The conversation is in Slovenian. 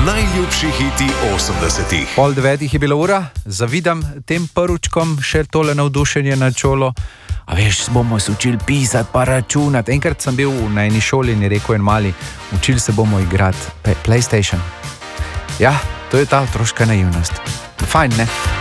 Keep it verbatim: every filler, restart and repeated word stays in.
najljubši hiti osemdesetih. Pol devetih je bila ura, zavidam tem prvičkom še tole navdušenje na čolo. A veš, bomo se učili pisati pa računati. Enkrat sem bil na eni šoli in je rekel en mali, učili se bomo igrati PlayStation. Ja, to je ta otroška naivnost. Fajn, ne?